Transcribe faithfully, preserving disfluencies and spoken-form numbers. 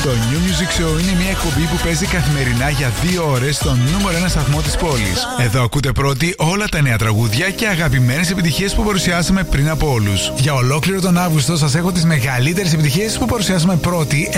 Το New Music Show είναι μια εκπομπή που παίζει καθημερινά για δύο ώρες στον νούμερο ένα σταθμό της πόλης. Εδώ ακούτε πρώτοι όλα τα νέα τραγούδια και αγαπημένες επιτυχίες που παρουσιάσαμε πριν από όλους. Για ολόκληρο τον Αύγουστο σας έχω τις μεγαλύτερες επιτυχίες που παρουσιάσαμε πρώτοι